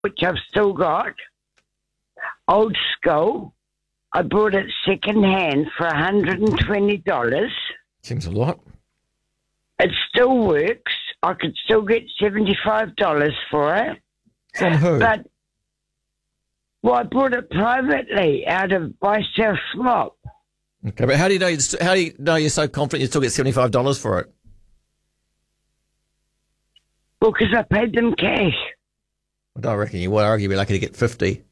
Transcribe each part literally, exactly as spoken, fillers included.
which I've still got, old school. I bought it second hand for one hundred twenty dollars. Seems a lot. It still works. I could still get seventy-five dollars for it. From who? But, well, I bought it privately out of Buy Sell Swap. Okay, but how do you know? You st- how do you know you're so confident you still get seventy-five dollars for it? Well, because I paid them cash. I don't reckon you would argue you'd be lucky to get fifty.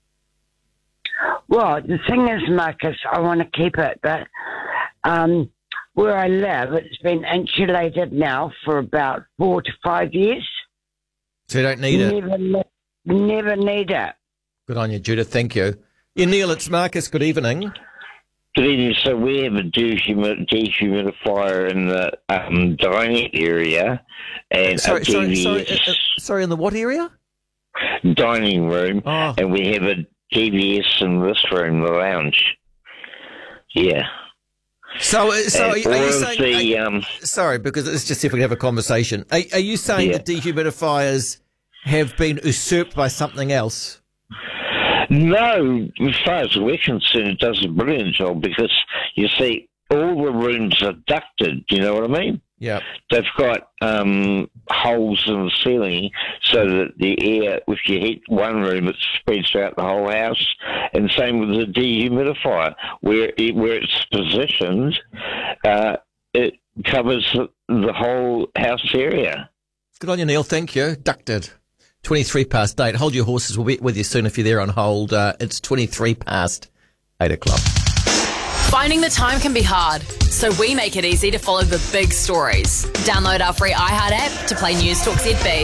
Well, the thing is, Marcus, I want to keep it, but um, where I live, it's been insulated now for about four to five years. So you don't need it. Never, ne- never need it. Good on you, Judith. Thank you. Yeah, Neil, it's Marcus. Good evening. Good evening. So we have a dehumid- dehumidifier in the um, dining area and Sorry, a sorry, D V S sorry, uh, uh, sorry. In the what area? dining room, Oh. and we have a D V S in this room, the lounge. Yeah. So, uh, so are, And you- are all you of saying? the, are you- um, sorry, because it's just if we can have a conversation. Are, are you saying Yeah. that dehumidifiers have been usurped by something else? No, as far as we're concerned, it does a brilliant job because, you see, all the rooms are ducted, you know what I mean? Yeah. They've got um, holes in the ceiling so that the air, if you heat one room, it spreads throughout the whole house. And same with the dehumidifier, where it, where it's positioned, uh, it covers the, the whole house area. Good on you, Neil. Thank you. Ducted. twenty-three past eight. Hold your horses. We'll be with you soon if you're there on hold. Uh, it's twenty-three past eight o'clock. Finding the time can be hard, so we make it easy to follow the big stories. Download our free iHeart app to play News Talk Z B.